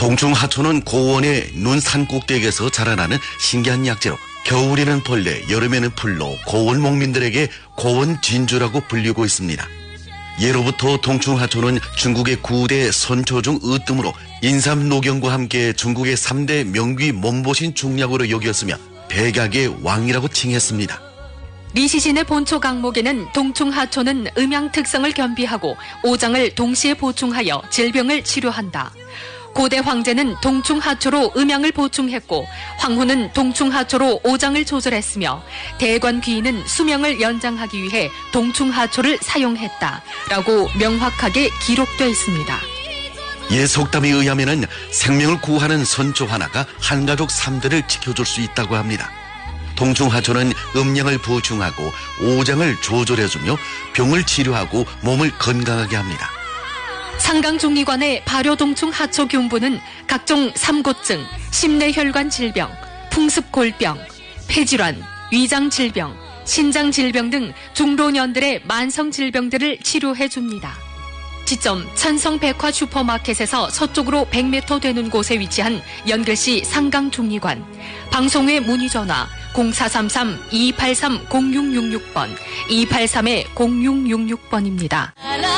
동충하초는 고원의 눈산 꼭대기에서 자라나는 신기한 약재로 겨울에는 벌레, 여름에는 풀로 고원 목민들에게 고원 진주라고 불리고 있습니다. 예로부터 동충하초는 중국의 9대 선초 중 으뜸으로 인삼노경과 함께 중국의 3대 명귀 몸보신 중약으로 여겼으며 백약의 왕이라고 칭했습니다. 리시신의 본초 강목에는 동충하초는 음양 특성을 겸비하고 오장을 동시에 보충하여 질병을 치료한다. 고대 황제는 동충하초로 음양을 보충했고 황후는 동충하초로 오장을 조절했으며 대관 귀인은 수명을 연장하기 위해 동충하초를 사용했다라고 명확하게 기록되어 있습니다. 옛 속담에 의하면 생명을 구하는 선초 하나가 한가족 3대를 지켜줄 수 있다고 합니다. 동충하초는 음양을 보충하고 오장을 조절해주며 병을 치료하고 몸을 건강하게 합니다. 상강종리관의 발효동충하초균부는 각종 삼고증, 심내혈관 질병, 풍습골병, 폐질환, 위장질병, 신장질병 등 중老년들의 만성질병들을 치료해줍니다. 지점 천성백화 슈퍼마켓에서 서쪽으로 100m 되는 곳에 위치한 연결시 상강종리관, 방송외 문의전화 0433-283-0666번, 283-0666번입니다.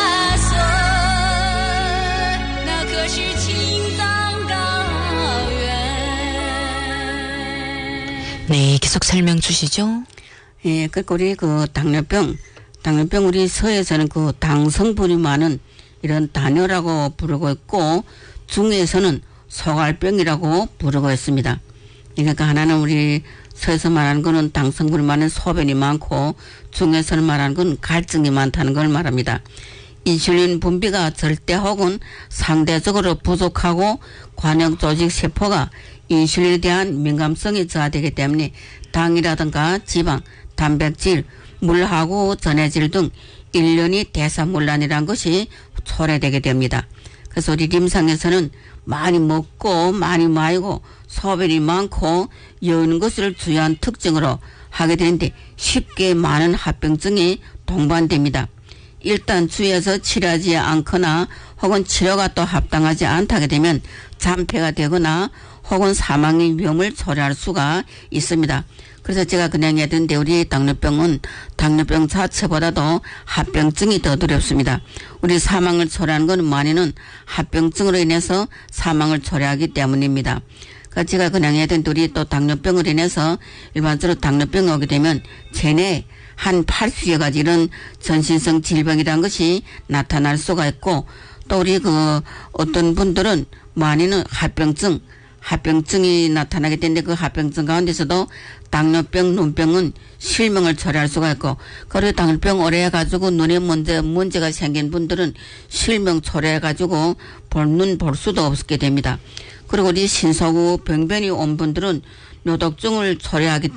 네, 계속 설명 주시죠. 예, 그러니까 우리 당뇨병 우리 서에서는 당 성분이 많은 이런 단뇨라고 부르고 있고 중에서는 소갈병이라고 부르고 있습니다. 그러니까 하나는 우리 서에서 말하는 거는 당 성분이 많은 소변이 많고 중에서는 말하는 건 갈증이 많다는 걸 말합니다. 인슐린 분비가 절대 혹은 상대적으로 부족하고 관형 조직 세포가 인슐린에 대한 민감성이 저하되기 때문에 당이라든가 지방, 단백질, 물하고 전해질 등 일련의 대사문란이라는 것이 초래되게 됩니다. 그래서 우리 임상에서는 많이 먹고 많이 마시고 소변이 많고 여는 것을 주요한 특징으로 하게 되는데 쉽게 많은 합병증이 동반됩니다. 일단 주위에서 치료하지 않거나 혹은 치료가 또 합당하지 않다게 되면 잔폐가 되거나 혹은 사망의 위험을 초래할 수가 있습니다. 그래서 제가 그냥 얘기했는데 우리 당뇨병은 당뇨병 자체보다도 합병증이 더 두렵습니다. 우리 사망을 초래하는 건 많이는 합병증으로 인해서 사망을 초래하기 때문입니다. 그러니까 제가 그냥 얘기했는데 우리 또 당뇨병으로 인해서 일반적으로 당뇨병이 오게 되면 체내에 한 80여 가지 이런 전신성 질병이라는 것이 나타날 수가 있고 또 우리 어떤 분들은 많이는 합병증이 나타나게 되는데 그 합병증 가운데서도 당뇨병, 눈병은 실명을 초래할 수가 있고 그리고 당뇨병 오래 해가지고 눈에 문제가 생긴 분들은 실명 초래해가지고 눈 볼 수도 없게 됩니다. 그리고 우리 신소구 병변이 온 분들은 뇌독증을 초래하기 때문에